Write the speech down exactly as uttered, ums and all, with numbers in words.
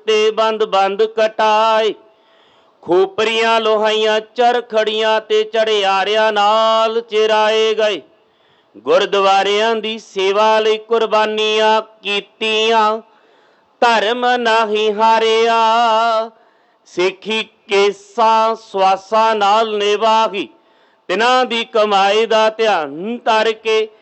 ਤੇ ਬੰਦ ਬੰਦ ਕਟਾਏ। ਖੋਪਰੀਆਂ ਲੋਹਾਈਆਂ ਚਰਖੜੀਆਂ ਤੇ ਚੜਿਆਰਿਆਂ ਨਾਲ ਚਿਰਾਏ ਗਏ। ਗੁਰਦੁਆਰਿਆਂ ਦੀ ਸੇਵਾ ਲਈ ਕੁਰਬਾਨੀਆਂ ਕੀਤੀਆਂ, ਧਰਮ ਨਹੀਂ ਹਾਰਿਆ। ਸਿੱਖੀ ਕੇਸਾਂ ਸਵਾਸਾਂ ਨਾਲ ਨਿਭਾਹੀ, ਤਿਨਾਂ ਦੀ ਕਮਾਈ ਦਾ ਧਿਆਨ ਧਰ ਕੇ